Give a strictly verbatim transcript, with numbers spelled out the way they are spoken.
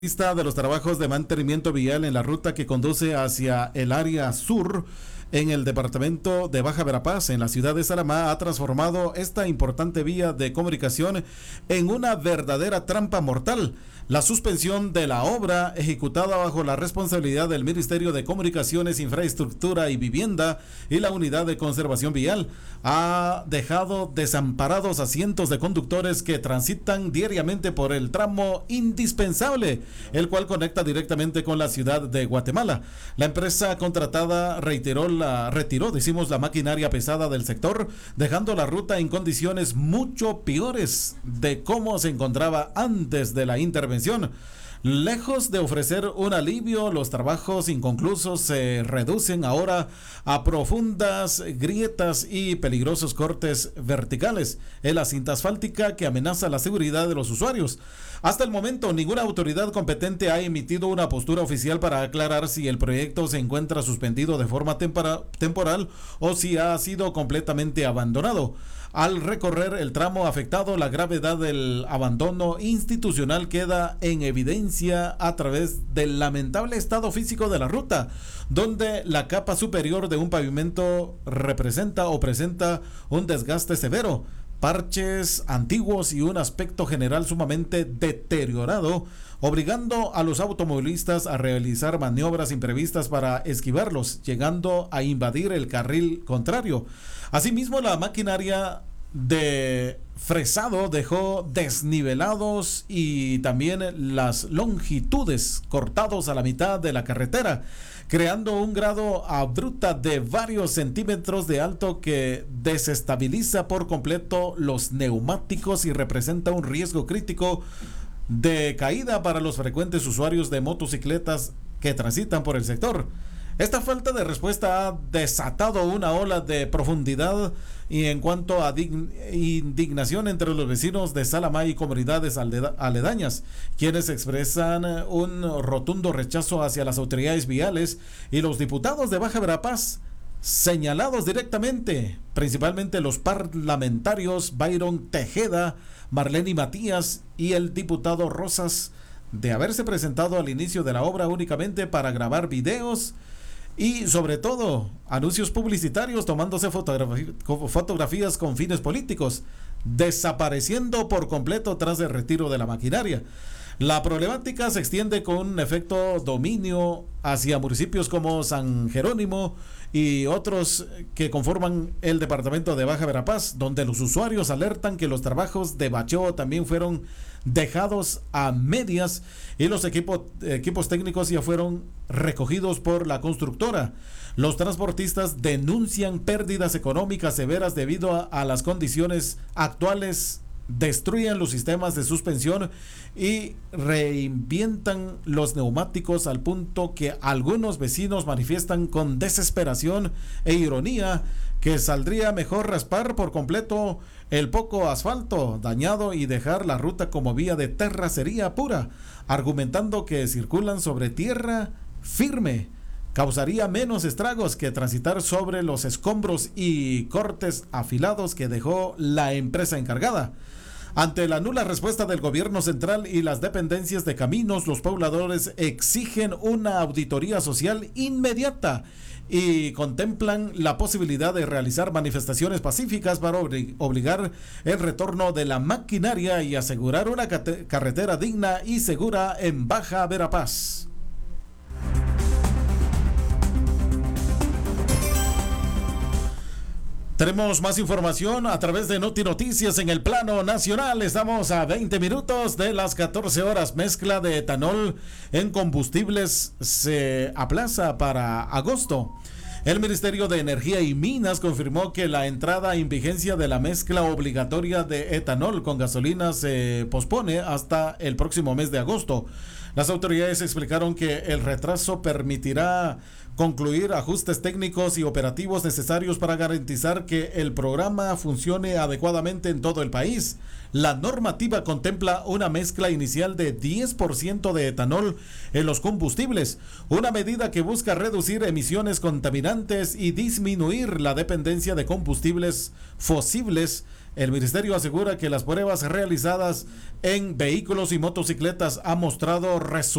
Lista de los trabajos de mantenimiento vial en la ruta que conduce hacia el área sur en el departamento de Baja Verapaz, en la ciudad de Saramá, ha transformado esta importante vía de comunicación en una verdadera trampa mortal. La suspensión de la obra, ejecutada bajo la responsabilidad del Ministerio de Comunicaciones, Infraestructura y Vivienda y la Unidad de Conservación Vial, ha dejado desamparados a cientos de conductores que transitan diariamente por el tramo indispensable, el cual conecta directamente con la ciudad de Guatemala. La empresa contratada reiteró la, retiró, decimos, la maquinaria pesada del sector, dejando la ruta en condiciones mucho peores de cómo se encontraba antes de la intervención. Lejos de ofrecer un alivio, los trabajos inconclusos se reducen ahora a profundas grietas y peligrosos cortes verticales en la cinta asfáltica que amenaza la seguridad de los usuarios. Hasta el momento, ninguna autoridad competente ha emitido una postura oficial para aclarar si el proyecto se encuentra suspendido de forma tempora, temporal o si ha sido completamente abandonado. Al recorrer el tramo afectado, la gravedad del abandono institucional queda en evidencia a través del lamentable estado físico de la ruta, donde la capa superior de un pavimento representa o presenta un desgaste severo, parches antiguos y un aspecto general sumamente deteriorado, obligando a los automovilistas a realizar maniobras imprevistas para esquivarlos, llegando a invadir el carril contrario. Asimismo, la maquinaria de fresado dejó desnivelados y también las longitudes cortados a la mitad de la carretera, creando un grado abrupta de varios centímetros de alto que desestabiliza por completo los neumáticos y representa un riesgo crítico de caída para los frecuentes usuarios de motocicletas que transitan por el sector. Esta falta de respuesta ha desatado una ola de profundidad y en cuanto a indignación entre los vecinos de Salamá y comunidades aledañas, quienes expresan un rotundo rechazo hacia las autoridades viales y los diputados de Baja Verapaz, señalados directamente, principalmente los parlamentarios Byron Tejeda, Marlene Matías y el diputado Rosas, de haberse presentado al inicio de la obra únicamente para grabar videos y sobre todo anuncios publicitarios, tomándose fotografi- fotografías con fines políticos, desapareciendo por completo tras el retiro de la maquinaria. La problemática se extiende con un efecto dominio hacia municipios como San Jerónimo y otros que conforman el departamento de Baja Verapaz, donde los usuarios alertan que los trabajos de bacheo también fueron dejados a medias y los equipos, equipos técnicos ya fueron recogidos por la constructora. Los transportistas denuncian pérdidas económicas severas debido a, a las condiciones actuales, destruyen los sistemas de suspensión y reinventan los neumáticos, al punto que algunos vecinos manifiestan con desesperación e ironía que saldría mejor raspar por completo el poco asfalto dañado y dejar la ruta como vía de terracería pura, argumentando que circulan sobre tierra firme causaría menos estragos que transitar sobre los escombros y cortes afilados que dejó la empresa encargada. Ante la nula respuesta del gobierno central y las dependencias de caminos, los pobladores exigen una auditoría social inmediata y contemplan la posibilidad de realizar manifestaciones pacíficas para oblig- obligar el retorno de la maquinaria y asegurar una cate- carretera digna y segura en Baja Verapaz. Tenemos más información a través de Noti Noticias en el plano nacional. Estamos a veinte minutos de las catorce horas. Mezcla de etanol en combustibles se aplaza para agosto. El Ministerio de Energía y Minas confirmó que la entrada en vigencia de la mezcla obligatoria de etanol con gasolina se pospone hasta el próximo mes de agosto. Las autoridades explicaron que el retraso permitirá concluir ajustes técnicos y operativos necesarios para garantizar que el programa funcione adecuadamente en todo el país. La normativa contempla una mezcla inicial de diez por ciento de etanol en los combustibles, una medida que busca reducir emisiones contaminantes y disminuir la dependencia de combustibles fósiles El ministerio asegura que las pruebas realizadas en vehículos y motocicletas han mostrado resultados